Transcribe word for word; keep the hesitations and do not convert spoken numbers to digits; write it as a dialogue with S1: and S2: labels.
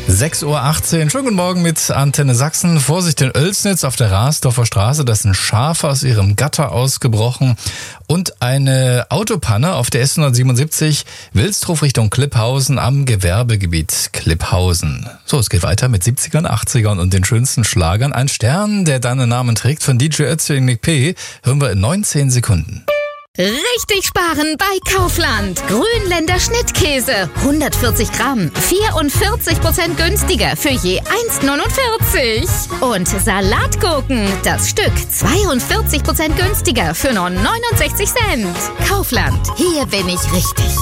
S1: sechs Uhr achtzehn, schönen guten Morgen mit Antenne Sachsen. Vorsicht in Oelsnitz auf der Rasdorfer Straße, da ist ein Schaf aus ihrem Gatter ausgebrochen. Und eine Autopanne auf der S hundertsiebenundsiebzig Wilsdruf Richtung Klipphausen am Gewerbegebiet Klipphausen. So, es geht weiter mit siebzigern, achtzigern und den schönsten Schlagern. Ein Stern, der deinen Namen trägt, von D J Ötzi und Nick P. hören wir in neunzehn Sekunden.
S2: Richtig sparen bei Kaufland. Grünländer Schnittkäse. hundertvierzig Gramm. vierundvierzig Prozent günstiger für je eins neunundvierzig. Und Salatgurken. Das Stück zweiundvierzig Prozent günstiger für nur neunundsechzig Cent. Kaufland. Hier bin ich richtig.